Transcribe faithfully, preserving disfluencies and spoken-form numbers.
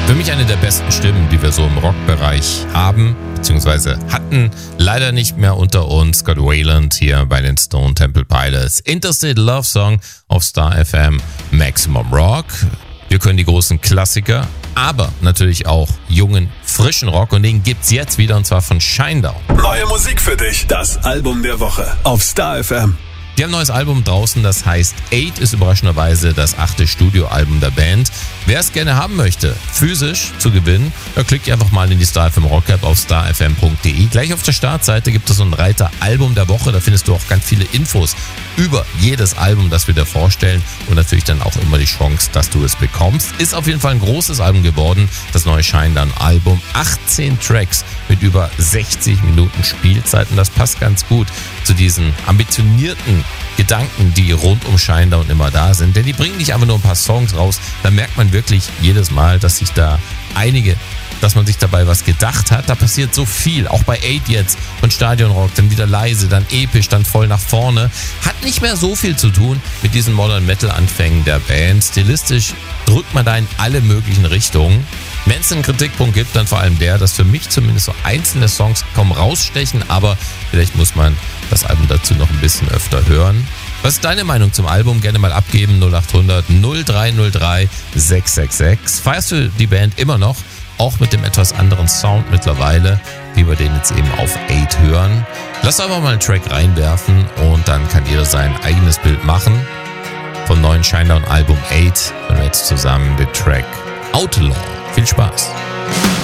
Für mich eine der besten Stimmen, die wir so im Rockbereich haben, beziehungsweise hatten. Leider nicht mehr unter uns. Scott Weiland hier bei den Stone Temple Pilots. Interstate Love Song auf Star F M Maximum Rock. Wir können die großen Klassiker, aber natürlich auch jungen, frischen Rock. Und den gibt's jetzt wieder, und zwar von Shinedown. Neue Musik für dich. Das Album der Woche auf Star F M. Die haben ein neues Album draußen, das heißt Eight, ist überraschenderweise das achte Studioalbum der Band. Wer es gerne haben möchte, physisch zu gewinnen, dann klickt einfach mal in die Star F M Rock App auf star f m punkt d e. Gleich auf der Startseite gibt es so einen Reiter Album der Woche, da findest du auch ganz viele Infos über jedes Album, das wir dir vorstellen, und natürlich dann auch immer die Chance, dass du es bekommst. Ist auf jeden Fall ein großes Album geworden, das neue Shinedown-Album. achtzehn Tracks mit über sechzig Minuten Spielzeit, und das passt ganz gut zu diesen ambitionierten Gedanken, die rund um Shinedown immer da sind. Denn die bringen nicht einfach nur ein paar Songs raus, da merkt man wirklich jedes Mal, dass sich da einige, dass man sich dabei was gedacht hat. Da passiert so viel, auch bei Eight jetzt, von Stadionrock, dann wieder leise, dann episch, dann voll nach vorne. Hat nicht mehr so viel zu tun mit diesen Modern Metal Anfängen der Band. Stilistisch drückt man da in alle möglichen Richtungen. Wenn es einen Kritikpunkt gibt, dann vor allem der, dass für mich zumindest so einzelne Songs kaum rausstechen, aber vielleicht muss man das Album dazu noch ein bisschen öfter hören. Was ist deine Meinung zum Album? Gerne mal abgeben, null acht hundert null drei null drei sechs sechs sechs. Feierst du die Band immer noch? Auch mit dem etwas anderen Sound mittlerweile, wie wir den jetzt eben auf Eight hören. Lass einfach mal einen Track reinwerfen und dann kann jeder sein eigenes Bild machen. Vom neuen Shinedown-Album Eight hören wir jetzt zusammen den Track Outlaw. Viel Spaß!